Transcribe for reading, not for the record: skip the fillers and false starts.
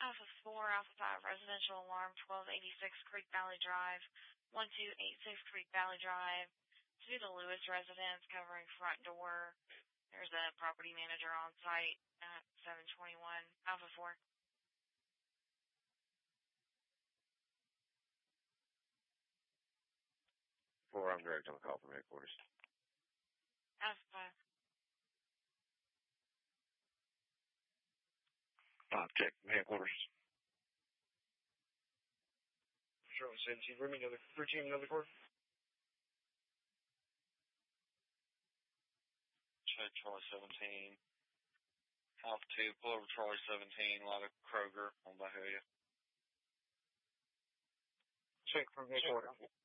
Alpha 4, Alpha 5, residential alarm, 1286 Creek Valley Drive, 1286 Creek Valley Drive, to the Lewis residence covering front door. There's a property manager on site at 721 Alpha 4. I'm direct on the call from headquarters. Alpha 5. 5, check from headquarters. Charlie 17, bring me another, routine another core. Check Charlie 17. Alpha 2, pull over Charlie 17, light of Kroger on Byhalia. Check from headquarters.